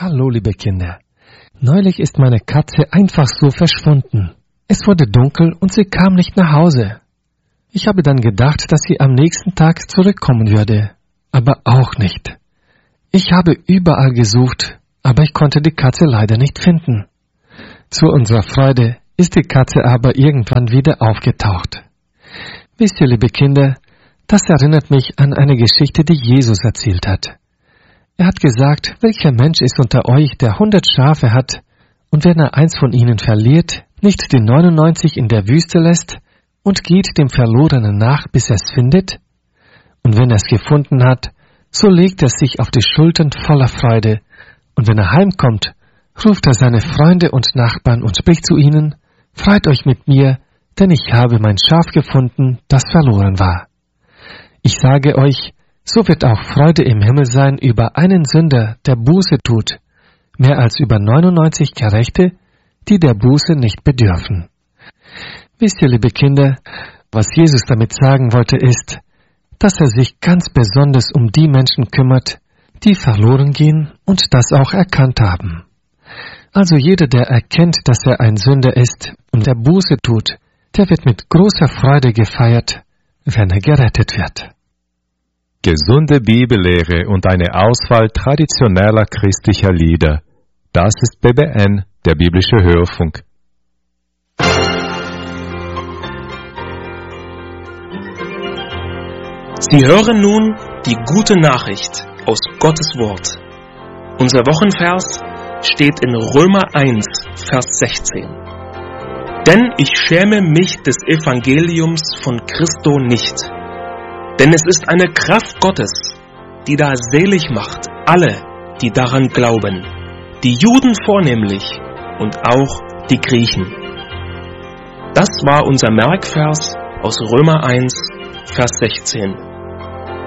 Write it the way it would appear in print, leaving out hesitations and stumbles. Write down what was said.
Hallo, liebe Kinder. Neulich ist meine Katze einfach so verschwunden. Es wurde dunkel und sie kam nicht nach Hause. Ich habe dann gedacht, dass sie am nächsten Tag zurückkommen würde. Aber auch nicht. Ich habe überall gesucht, aber ich konnte die Katze leider nicht finden. Zu unserer Freude ist die Katze aber irgendwann wieder aufgetaucht. Wisst ihr, liebe Kinder, das erinnert mich an eine Geschichte, die Jesus erzählt hat. Er hat gesagt, welcher Mensch ist unter euch, der 100 Schafe hat, und wenn er eins von ihnen verliert, nicht die 99 in der Wüste lässt und geht dem Verlorenen nach, bis er es findet? Und wenn er es gefunden hat, so legt er sich auf die Schultern voller Freude, und wenn er heimkommt, ruft er seine Freunde und Nachbarn und spricht zu ihnen, freut euch mit mir, denn ich habe mein Schaf gefunden, das verloren war. Ich sage euch, so wird auch Freude im Himmel sein über einen Sünder, der Buße tut, mehr als über 99 Gerechte, die der Buße nicht bedürfen. Wisst ihr, liebe Kinder, was Jesus damit sagen wollte ist, dass er sich ganz besonders um die Menschen kümmert, die verloren gehen und das auch erkannt haben. Also jeder, der erkennt, dass er ein Sünder ist und der Buße tut, der wird mit großer Freude gefeiert, wenn er gerettet wird. Gesunde Bibellehre und eine Auswahl traditioneller christlicher Lieder. Das ist BBN, der biblische Hörfunk. Sie hören nun die gute Nachricht aus Gottes Wort. Unser Wochenvers steht in Römer 1, Vers 16. Denn ich schäme mich des Evangeliums von Christo nicht. Denn es ist eine Kraft Gottes, die da selig macht alle, die daran glauben, die Juden vornehmlich und auch die Griechen. Das war unser Merkvers aus Römer 1, Vers 16.